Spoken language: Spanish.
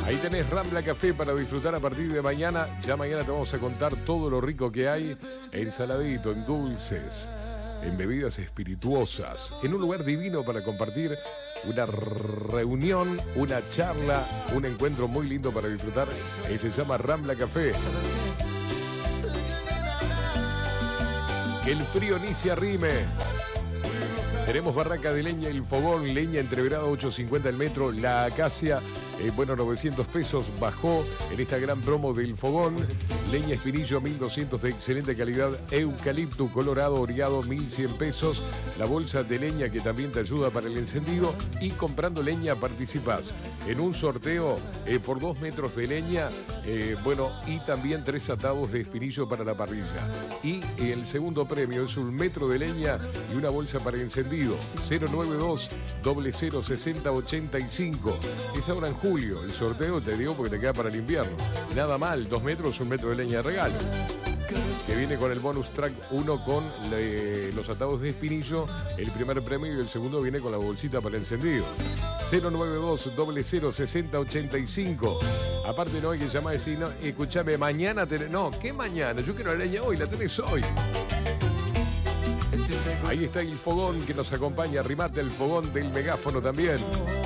Ahí tenés Rambla Café para disfrutar a partir de mañana. Ya mañana te vamos a contar todo lo rico que hay en saladito, en dulces, en bebidas espirituosas, en un lugar divino para compartir una reunión, una charla, un encuentro muy lindo para disfrutar. Se llama Rambla Café. Que el frío ni se arrime. Tenemos barraca de leña, el fogón, leña entreverada 8.50 el metro, la acacia, 900 pesos, bajó en esta gran promo del fogón, leña espinillo 1.200 de excelente calidad, eucalipto colorado oreado 1.100 pesos, la bolsa de leña que también te ayuda para el encendido, y comprando leña participás en un sorteo por 2 metros de leña, y también 3 atados de espinillo para la parrilla. Y el segundo premio es 1 metro de leña y una bolsa para encendido. 092 00 60 85. Es ahora en julio el sorteo, te digo, porque te queda para el invierno. Nada mal, 2 metros, 1 metro de leña de regalo. Que viene con el bonus track 1 con los atados de espinillo, el primer premio, y el segundo viene con la bolsita para encendido. 092 00 60 85. Aparte no hay que llamar y decir, no, escuchame, mañana tenés. No, ¿qué mañana? Yo quiero la leña hoy, la tenés hoy. Ahí está el fogón que nos acompaña, arrimate el fogón del megáfono también.